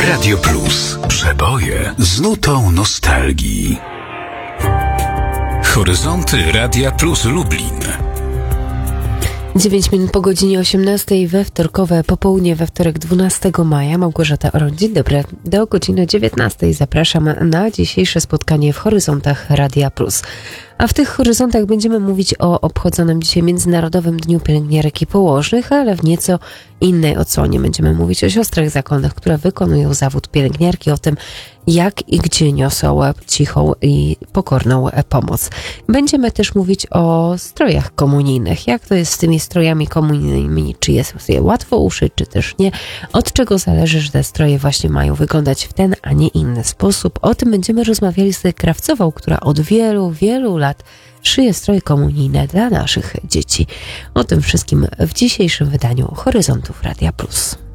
Radio Plus. Przeboje z nutą nostalgii. Horyzonty Radia Plus Lublin. 9 minut po godzinie 18 we wtorkowe popołudnie, we wtorek 12 maja. Małgorzata Oron, dzień dobry. Do godziny 19 zapraszam na dzisiejsze spotkanie w Horyzontach Radia Plus. A w tych horyzontach będziemy mówić o obchodzonym dzisiaj Międzynarodowym Dniu Pielęgniarek i Położnych, ale w nieco innej odsłonie. Będziemy mówić o siostrach zakonnych, które wykonują zawód pielęgniarki, o tym, jak i gdzie niosą cichą i pokorną pomoc. Będziemy też mówić o strojach komunijnych. Jak to jest z tymi strojami komunijnymi? Czy jest je łatwo uszyć, czy też nie? Od czego zależy, że te stroje właśnie mają wyglądać w ten, a nie inny sposób? O tym będziemy rozmawiali z krawcową, która od wielu, wielu lat szyje stroje komunijne dla naszych dzieci. O tym wszystkim w dzisiejszym wydaniu Horyzontów Radia Plus.